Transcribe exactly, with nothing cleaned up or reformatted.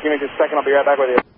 Give me just a second. I'll be right back with you.